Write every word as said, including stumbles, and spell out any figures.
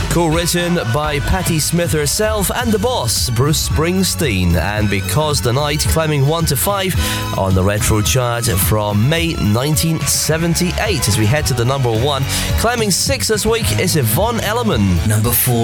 Co-written by Patti Smith herself and the boss, Bruce Springsteen. And Because the Night climbing one to five on the Retro chart from May nineteen seventy-eight. As we head to the number one, climbing six this week is Yvonne Elliman. Number four.